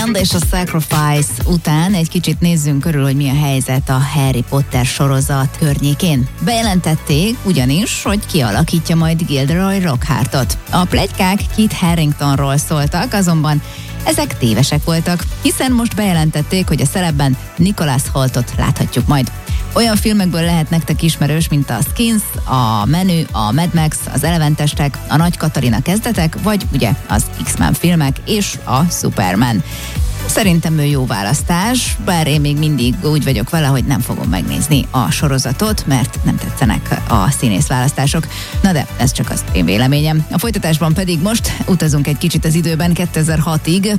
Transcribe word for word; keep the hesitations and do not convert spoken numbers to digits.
És a Sacrifice után egy kicsit nézzünk körül, hogy mi a helyzet a Harry Potter sorozat környékén. Bejelentették ugyanis, hogy kialakítja majd Gilderoy Lockhartot. A pletykák Kit Haringtonról szóltak, azonban ezek tévesek voltak, hiszen most bejelentették, hogy a szerepben Nicholas Holtot láthatjuk majd. Olyan filmekből lehet nektek ismerős, mint a Skins, a Menü, a Mad Max, az Eleventestek, a Nagy Katarina kezdetek, vagy ugye az X-Men filmek és a Superman. Szerintem ő jó választás, bár én még mindig úgy vagyok vele, hogy nem fogom megnézni a sorozatot, mert nem tetszenek a színészválasztások. Na de ez csak az én véleményem. A folytatásban pedig most utazunk egy kicsit az időben kétezer-hatig.